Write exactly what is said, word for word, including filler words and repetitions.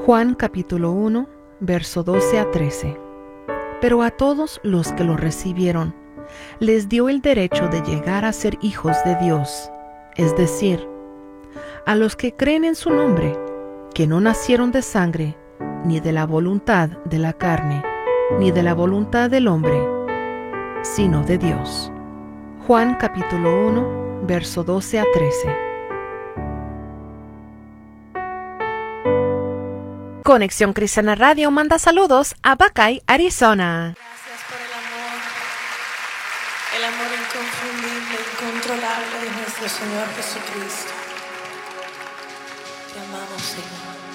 Juan capítulo uno, verso doce a trece. Pero a todos los que lo recibieron, les dio el derecho de llegar a ser hijos de Dios, es decir, a los que creen en su nombre, que no nacieron de sangre, ni de la voluntad de la carne, ni de la voluntad del hombre, sino de Dios. Juan capítulo uno, verso doce a trece. Conexión Cristiana Radio manda saludos a Buckeye, Arizona. Gracias por el amor, el amor inconfundible, incontrolable de nuestro Señor Jesucristo. Te amamos, Señor.